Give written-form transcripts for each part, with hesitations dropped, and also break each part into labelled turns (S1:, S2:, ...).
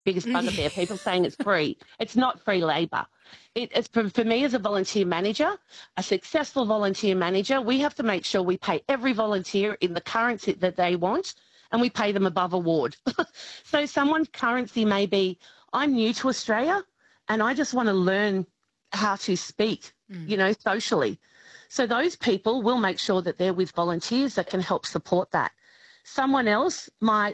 S1: biggest bugbear. People saying it's free. It's not free labour. It's for me as a volunteer manager, a successful volunteer manager, we have to make sure we pay every volunteer in the currency that they want, and we pay them above award. So someone's currency may be, I'm new to Australia and I just want to learn how to speak, socially. So those people will make sure that they're with volunteers that can help support that. Someone else might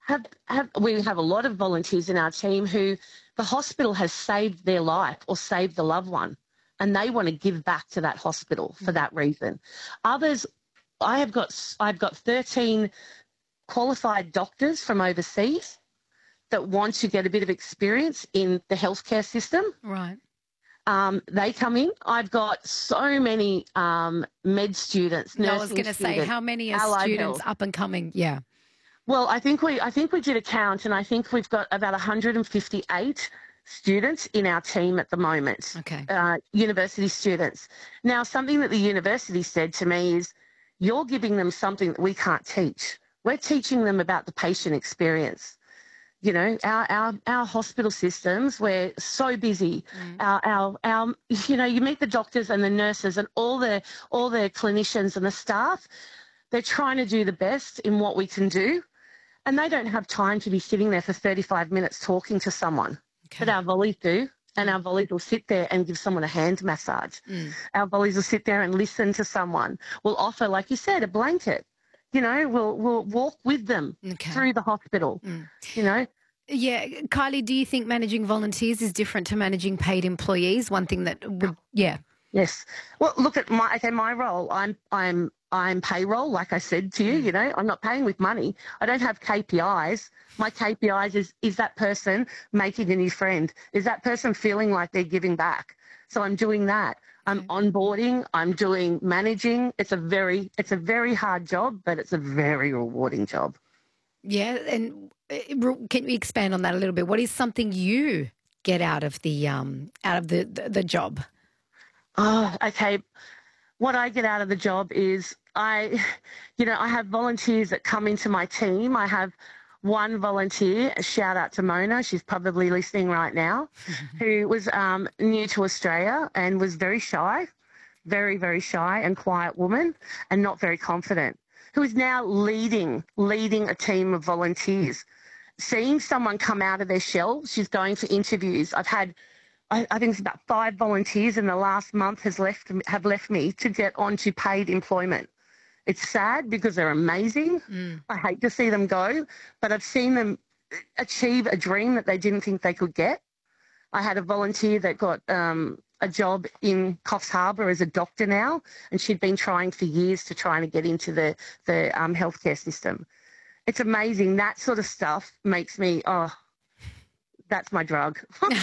S1: we have a lot of volunteers in our team who the hospital has saved their life or saved a loved one, and they want to give back to that hospital for that reason. Others, I've got 13 qualified doctors from overseas that want to get a bit of experience in the healthcare system.
S2: Right.
S1: They come in. I've got so many med students, nursing
S2: I was going to say, how many are
S1: allied
S2: students
S1: health.
S2: up and coming? Yeah.
S1: Well, I think we did a count, and I think we've got about 158 students in our team at the moment.
S2: Okay.
S1: University students. Now, something that the university said to me is, you're giving them something that we can't teach. We're teaching them about the patient experience. You know, our hospital systems, we're so busy. Our you meet the doctors and the nurses and all the clinicians and the staff. They're trying to do the best in what we can do, and they don't have time to be sitting there for 35 minutes talking to someone.
S2: Okay.
S1: But our volleys do, and our volleys will sit there and give someone a hand massage. Our volleys will sit there and listen to someone. We'll offer, like you said, a blanket. You know, we'll walk with them through the hospital, you know.
S2: Yeah. Kylie, do you think managing volunteers is different to managing paid employees? One thing that would,
S1: Yes. Well, look at my role. I'm payroll, like I said to you, you know, I'm not paying with money. I don't have KPIs. My KPIs is that person making a new friend? Is that person feeling like they're giving back? So I'm doing that. I'm onboarding, I'm doing managing. It's a very hard job, but it's a very rewarding job.
S2: Yeah, and can you expand on that a little bit? What is something you get out of the job?
S1: Oh, okay. What I get out of the job is I have volunteers that come into my team. I have one volunteer, a shout out to Mona, she's probably listening right now, who was new to Australia and was very shy, very, very shy and quiet woman and not very confident, who is now leading a team of volunteers. Seeing someone come out of their shell, she's going for interviews. I've had, I think it's about 5 volunteers in the last month have left me to get onto paid employment. It's sad because they're amazing. I hate to see them go, but I've seen them achieve a dream that they didn't think they could get. I had a volunteer that got a job in Coffs Harbour as a doctor now, and she'd been trying for years to try and get into the healthcare system. It's amazing. That sort of stuff makes me, that's my drug.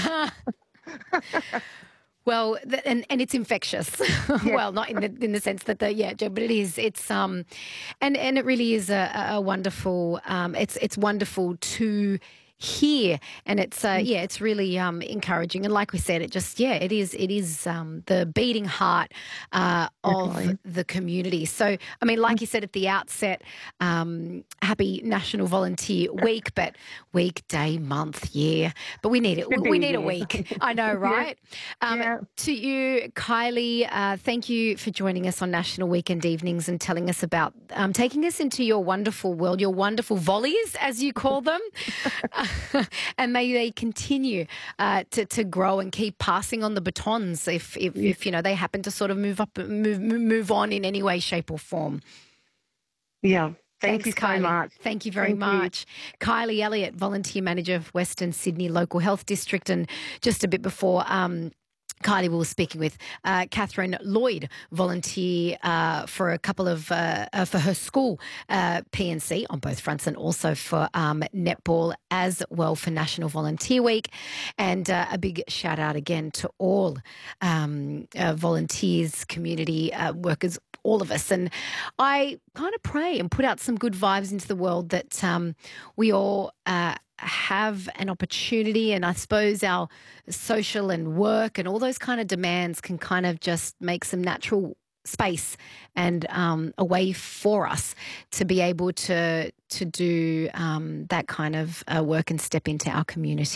S2: Well, and it's infectious.
S1: Yeah.
S2: Well, not in the sense that but it is. It's and it really is a wonderful. It's wonderful to hear, and it's really encouraging. And like we said, it is the beating heart of the community. So I mean, like you said at the outset, happy National Volunteer Week, but week, day, month, year. But we need it. We need a week. I know, right? To you, Kylie, thank you for joining us on National Weekend Evenings and telling us about taking us into your wonderful world, your wonderful volleys, as you call them. And may they continue to grow and keep passing on the batons if you know they happen to sort of move on in any way, shape or form.
S1: Yeah. Thank you so
S2: Kylie.
S1: much.
S2: Thank you very much. Kylie Elliott, Volunteer Manager of Western Sydney Local Health District. And just a bit before Kylie, we were speaking with Catherine Lloyd, volunteer for a couple of for her school PNC on both fronts, and also for netball as well for National Volunteer Week. And a big shout out again to all volunteers, community workers, all of us. And I kind of pray and put out some good vibes into the world that we all have an opportunity, and I suppose our social and work and all those kind of demands can kind of just make some natural space and a way for us to be able to do that kind of work and step into our community.